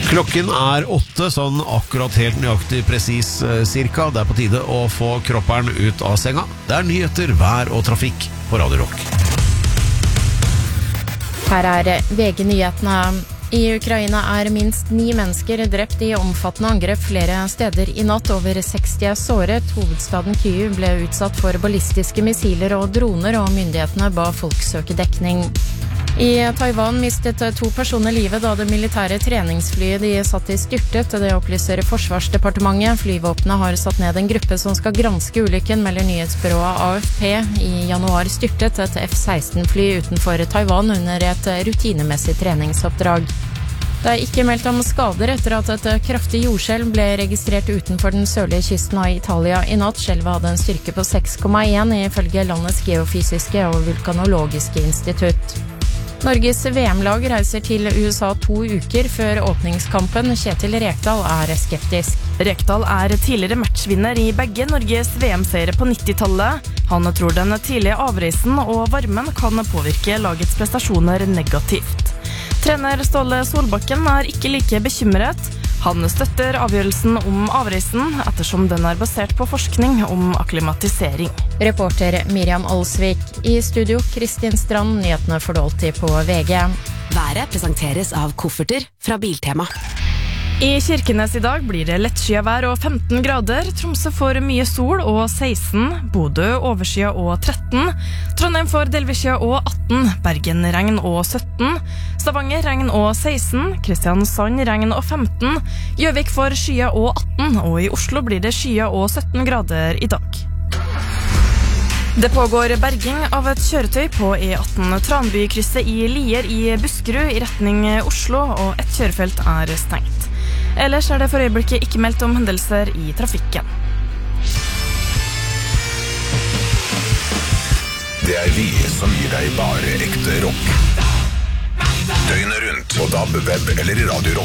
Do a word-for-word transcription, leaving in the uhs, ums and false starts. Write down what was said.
Klokken er åtte, sånn akkurat helt nøyaktig presis eh, cirka. Det er på tide å få kropperen ut av senga. Det er nyheter, vær og trafikk på Radio Rock. Her er V G-nyhetene. I Ukraina er minst ni mennesker drept i omfattende angrep flere steder i natt. Over seksti er såret. Hovedstaden Kyiv ble utsatt for ballistiske missiler og droner, og myndighetene ba folk søke dekning. I Taiwan mistet to personer livet da det militære treningsflyet de satt i styrtet. Det opplyser Forsvarsdepartementet. Flyvåpenet har satt ned en gruppe som skal granske ulykken, melder nyhetsbyrået A F P. I januar styrtet et F seksten fly utenfor Taiwan under et rutinemessig treningsoppdrag. Det er ikke meldt om skader etter at et kraftig jordskjelv ble registrert utenfor den sørlige kysten av Italia i natt. Skjelvet hadde en styrke på seks komma én ifølge landets geofysiske og vulkanologiske institutt. Norges V M-lag reiser til U S A to uker før åpningskampen. Kjetil Rekdal er skeptisk. Rekdal er tidligere matchvinner i begge Norges V M-seire på nittitallet. Han tror den tidlige avreisen og varmen kan påvirke lagets prestasjoner negativt. Trener Ståle Solbakken er ikke like bekymret. Han støtter avgjørelsen om avreisen, ettersom den er basert på forskning om akklimatisering. Reporter Miriam Alsvik. I studio Kristin Strand, nyhetene får du alltid på V G. Været presenteres av kofferter fra Biltema. I Kirkenes i dag blir det lettskyet vær og femten grader. Tromsø får mye sol og seksten. Bodø overskyet og tretten. Trondheim får delvisskyet og atten. Bergen regn og sytten. Stavanger regn og seksten. Kristiansand regn og femten. Gjøvik får skyet og atten. Og i Oslo blir det skyet og sytten grader i dag. Det pågår berging av et kjøretøy på E atten Tranbykrysset i Lier i Buskerud i retning Oslo, og et kjørefelt er stengt. Ellers er det for øyeblikket ikke meldt om hendelser i trafikken. Det er vi som gir deg bare ekte rock. Døgnet rundt på D A B, web eller i Radio Rock.